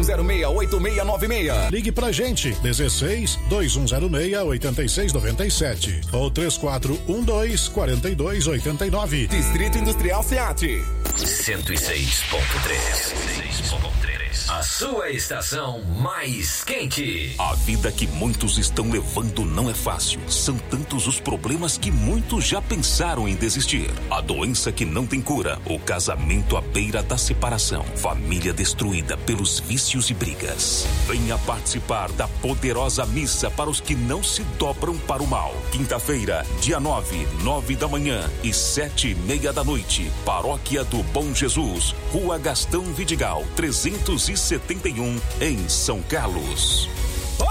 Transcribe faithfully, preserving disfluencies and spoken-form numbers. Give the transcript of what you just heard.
zero seis, oito seis nove seis. Ligue pra gente, dezesseis, dois um zero seis, oito seis nove sete ou três quatro um dois, quatro dois oito nove. Distrito Industrial SEAT. cento e seis ponto três. A sua estação mais quente. A vida que muitos estão levando não é fácil. São tantos os problemas que muitos já pensaram em desistir. A doença que não tem cura, o casamento à beira da separação, família destruída pelos vícios e brigas. Venha participar da poderosa missa para os que não se dobram para o mal. Quinta-feira, dia nove, nove da manhã e sete e meia da noite. Paróquia do Bom Jesus, Rua Gastão Vidigal, trezentos e setenta e um, em São Carlos.